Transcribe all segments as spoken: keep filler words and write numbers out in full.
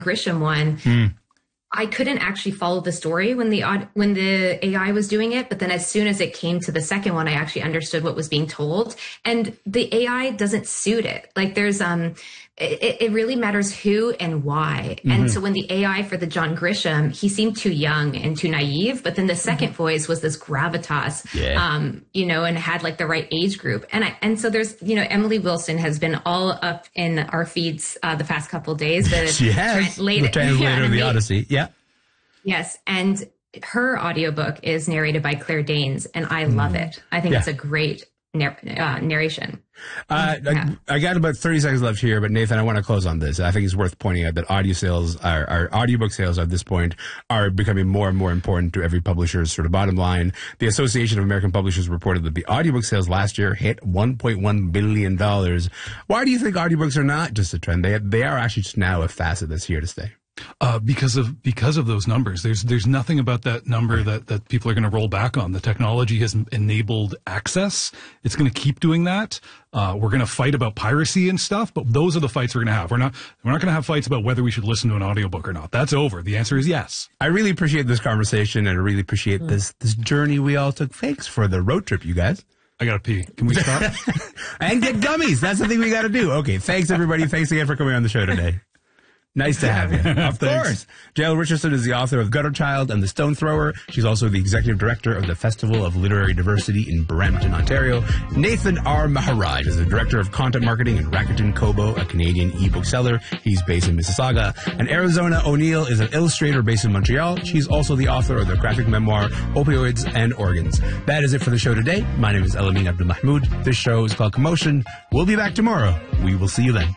Grisham one, Mm. I couldn't actually follow the story when the aud- when the A I was doing it. But then as soon as it came to the second one, I actually understood what was being told. And the A I doesn't suit it. Like there's, um, it, it really matters who and why. Mm-hmm. And so when the A I for the John Grisham, he seemed too young and too naive. But then the second mm-hmm. voice was this gravitas, yeah. um, you know, and had like the right age group. And I, and so there's, you know, Emily Wilson has been all up in our feeds uh, the past couple of days. The she has. Translator, the translator yeah, of the Odyssey. Yeah. Yes. And her audiobook is narrated by Claire Danes, and I love mm. it. I think yeah. it's a great narr- uh, narration. Uh, yeah. I, I got about thirty seconds left here, but Nathan, I want to close on this. I think it's worth pointing out that audio sales, our, our audiobook sales at this point are becoming more and more important to every publisher's sort of bottom line. The Association of American Publishers reported that the audiobook sales last year hit one point one billion dollars. Why do you think audiobooks are not just a trend? They, they are actually just now a facet that's here to stay. Uh, because of because of those numbers. There's there's nothing about that number that, that people are going to roll back on. The technology has enabled access. It's going to keep doing that. Uh, we're going to fight about piracy and stuff, but those are the fights we're going to have. We're not we're not going to have fights about whether we should listen to an audiobook or not. That's over. The answer is yes. I really appreciate this conversation, and I really appreciate mm. this this journey we all took. Thanks for the road trip, you guys. I gotta pee. Can we stop? And get gummies. That's the thing we got to do. Okay. Thanks, everybody. Thanks again for coming on the show today. Nice to have you. Of course. Jael Richardson is the author of Gutter Child and The Stone Thrower. She's also the executive director of the Festival of Literary Diversity in Brampton, Ontario. Nathan R. Maharaj is the director of content marketing in Rakuten Kobo, a Canadian ebook seller. He's based in Mississauga. And Arizona O'Neill is an illustrator based in Montreal. She's also the author of the graphic memoir Opioids and Organs. That is it for the show today. My name is Elamin Abdulmahmoud. This show is called Commotion. We'll be back tomorrow. We will see you then.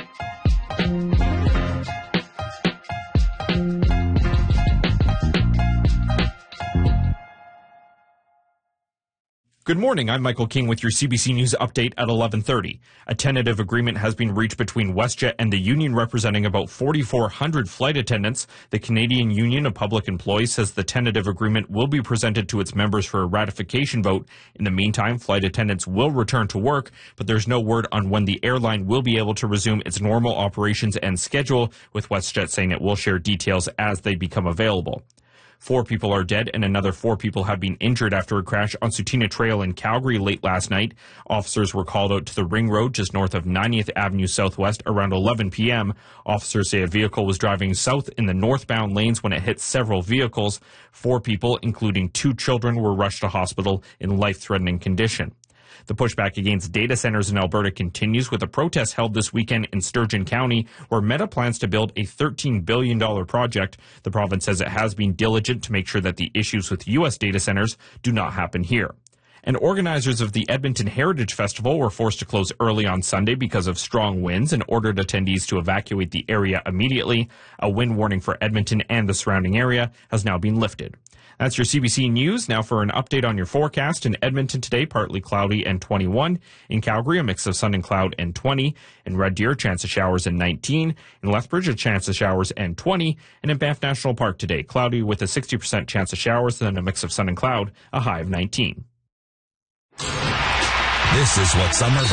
Good morning, I'm Michael King with your C B C News update at eleven thirty. A tentative agreement has been reached between WestJet and the union representing about forty-four hundred flight attendants. The Canadian Union of Public Employees says the tentative agreement will be presented to its members for a ratification vote. In the meantime, flight attendants will return to work, but there's no word on when the airline will be able to resume its normal operations and schedule, with WestJet saying it will share details as they become available. Four people are dead and another four people have been injured after a crash on Sutina Trail in Calgary late last night. Officers were called out to the Ring Road just north of ninetieth Avenue Southwest around eleven p.m. Officers say a vehicle was driving south in the northbound lanes when it hit several vehicles. Four people, including two children, were rushed to hospital in life-threatening condition. The pushback against data centers in Alberta continues with a protest held this weekend in Sturgeon County, where Meta plans to build a thirteen billion dollars project. The province says it has been diligent to make sure that the issues with U S data centers do not happen here. And organizers of the Edmonton Heritage Festival were forced to close early on Sunday because of strong winds and ordered attendees to evacuate the area immediately. A wind warning for Edmonton and the surrounding area has now been lifted. That's your C B C News. Now for an update on your forecast. In Edmonton today, partly cloudy and twenty-one. In Calgary, a mix of sun and cloud and twenty. In Red Deer, chance of showers and nineteen. In Lethbridge, a chance of showers and twenty. And in Banff National Park today, cloudy with a sixty percent chance of showers, then a mix of sun and cloud, a high of nineteen. This is what summer